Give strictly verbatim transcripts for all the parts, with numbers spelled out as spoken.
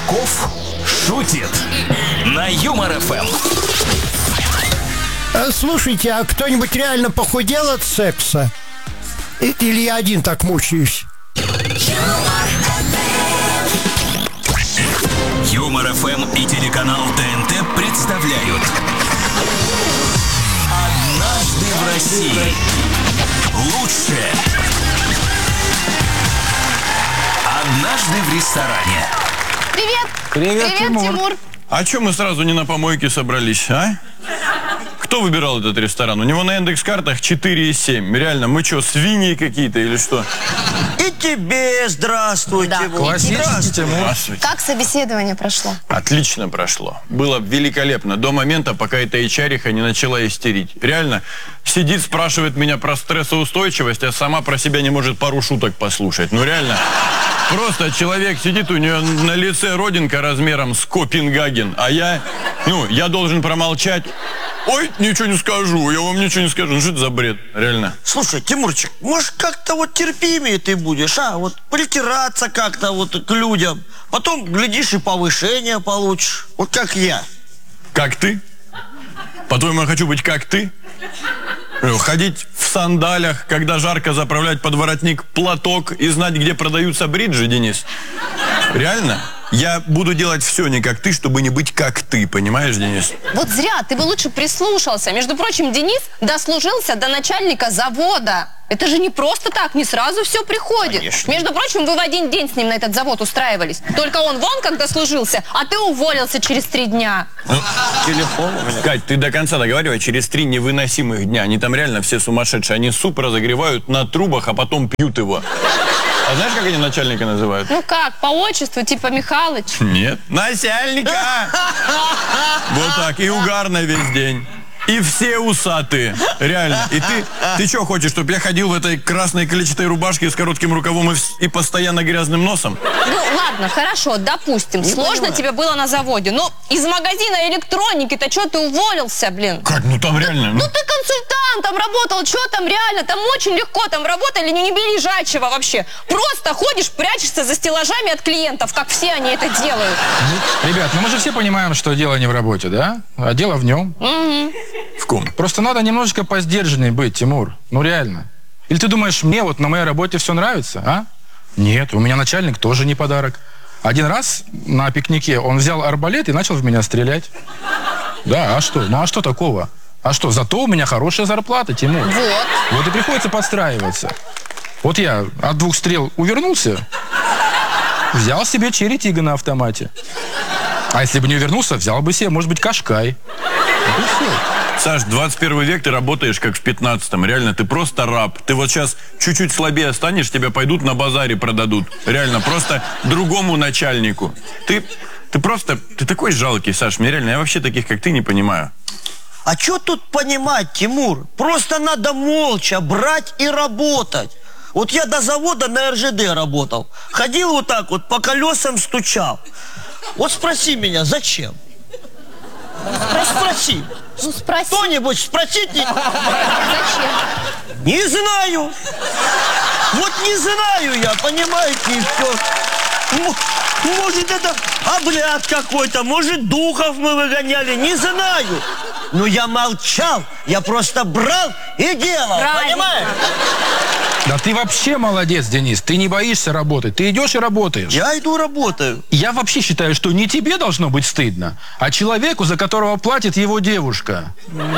Чесноков шутит на Юмор эф эм. Слушайте, а кто-нибудь реально похудел от секса? Или я один так мучаюсь? Юмор эф эм и телеканал тэ эн тэ представляют «Однажды в России». Лучшее. Однажды в ресторане. Привет! Привет, Привет, Тимур. Тимур! А чё мы сразу не на помойке собрались, а? Кто выбирал этот ресторан? У него на индекс-картах четыре и семь. Реально, мы что, свиньи какие-то или что? И тебе здравствуй, Да. Тимур. Классический Здравствуй. Тимур. Здравствуйте. Как собеседование прошло? Отлично прошло. Было великолепно. До момента, пока эта эйч ар-иха не начала истерить. Реально, сидит, спрашивает меня про стрессоустойчивость, а сама про себя не может пару шуток послушать. Ну реально, просто человек сидит, у нее на лице родинка размером с Копенгаген, а я, ну, я должен промолчать. Ой, ничего не скажу, я вам ничего не скажу. Ну что это за бред, реально? Слушай, Тимурчик, может, как-то вот терпимее ты будешь, а? Вот притираться как-то вот к людям. Потом, глядишь, и повышение получишь. Вот как я. Как ты? По-твоему, я хочу быть как ты? Ходить в сандалях, когда жарко, заправлять под воротник платок и знать, где продаются бриджи, Денис? Реально? Я буду делать все не как ты, чтобы не быть как ты, понимаешь, Денис? Вот зря, ты бы лучше прислушался. Между прочим, Денис дослужился до начальника завода. Это же не просто так, не сразу все приходит. Конечно. Между прочим, вы в один день с ним на этот завод устраивались. Только он вон как дослужился, а ты уволился через три дня. Телефон у меня. Кать, ты до конца договаривай, через три невыносимых дня. Они там реально все сумасшедшие. Они суп разогревают на трубах, а потом пьют его. А знаешь, как они начальника называют? Ну как, по отчеству, типа Михалыч? Нет. Начальника! Вот так. И угарно весь день. И все усатые. Реально. И ты, ты что хочешь, чтобы я ходил в этой красной клетчатой рубашке с коротким рукавом и, вс- и постоянно грязным носом? Ну ладно, хорошо, допустим, сложно понимаю. тебе было на заводе. Но из магазина электроники-то что ты уволился, блин? Как? Ну там реально. Ну ты консультантом работал, что там реально? Там очень легко, там работали не, не бери лежачего вообще. Просто ходишь, прячешься за стеллажами от клиентов, как все они это делают. Ребят, ну мы же все понимаем, что дело не в работе, да? А дело в нем. В ком? Просто надо немножечко посдержанней быть, Тимур. Ну реально. Или ты думаешь, мне вот на моей работе все нравится, а? Нет, у меня начальник тоже не подарок. Один раз на пикнике он взял арбалет и начал в меня стрелять. Да, а что? Ну а что такого? А что, зато у меня хорошая зарплата, Тимур. Вот. Вот и приходится подстраиваться. Вот я от двух стрел увернулся, взял себе черри тига на автомате. А если бы не увернулся, взял бы себе, может быть, кашкай. Вот и все. Саш, двадцать первый век, ты работаешь как в пятнадцатом. Реально, ты просто раб. Ты вот сейчас чуть-чуть слабее станешь, тебя пойдут на базаре продадут. Реально, просто другому начальнику. Ты, ты просто, ты такой жалкий, Саш. Мне реально, я вообще таких, как ты, не понимаю. А что тут понимать, Тимур? Просто надо молча брать и работать. Вот я до завода на эр жэ дэ работал. Ходил вот так вот, по колесам стучал. Вот спроси меня, зачем? Спроси. Ну спроси. Кто-нибудь спросить не... Зачем? Не знаю. Вот не знаю я, понимаете, и все. М- Может, это обряд какой-то, может, духов мы выгоняли, не знаю. Но я молчал, я просто брал и делал, Правильно. понимаешь? Да ты вообще молодец, Денис. Ты не боишься работать. Ты идешь и работаешь. Я иду работаю. Я вообще считаю, что не тебе должно быть стыдно, а человеку, за которого платит его девушка.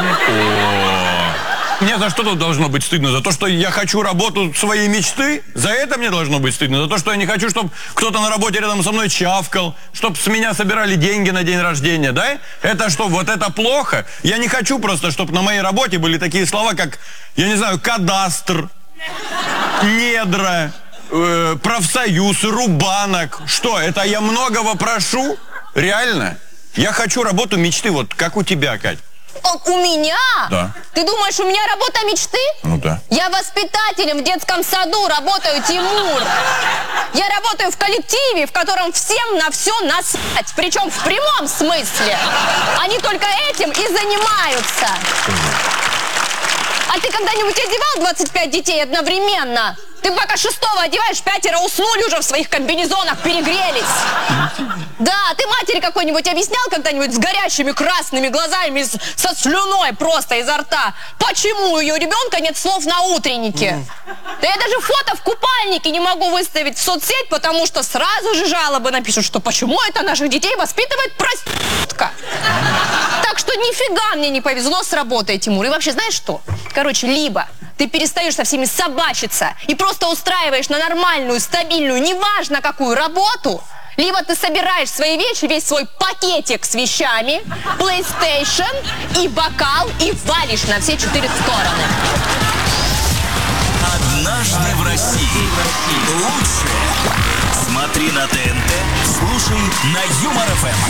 Мне за что тут должно быть стыдно? За то, что я хочу работу своей мечты? За это мне должно быть стыдно? За то, что я не хочу, чтобы кто-то на работе рядом со мной чавкал? Чтобы с меня собирали деньги на день рождения, да? Это что, вот это плохо? Я не хочу просто, чтобы на моей работе были такие слова, как, я не знаю, кадастр, недра, э, профсоюз, рубанок. Что, это я многого прошу? Реально? Я хочу работу мечты, вот как у тебя, Кать. О, у меня? Да. Ты думаешь, у меня работа мечты? Ну да. Я воспитателем в детском саду работаю, Тимур. Я работаю в коллективе, в котором всем на все насрать. Причем в прямом смысле. Они только этим и занимаются. А ты когда-нибудь одевал двадцать пять детей одновременно? Ты пока шестого одеваешь, пятеро уснули уже в своих комбинезонах, перегрелись. Да, ты матери какой-нибудь объяснял когда-нибудь с горящими красными глазами, с- со слюной просто изо рта, почему у ее ребенка нет слов на утреннике? Да я даже фото в купальнике не могу выставить в соцсеть, потому что сразу же жалобы напишут, что почему это наших детей воспитывает проститутка. Так что нифига мне не повезло с работой, Тимур. И вообще, знаешь что? Короче, либо ты перестаешь со всеми собачиться и просто устраиваешь на нормальную, стабильную, неважно какую работу, либо ты собираешь свои вещи, весь свой пакетик с вещами, PlayStation и бокал и валишь на все четыре стороны. Однажды в России. Лучшее. Смотри на ТНТ, слушай на Юмор ФМ.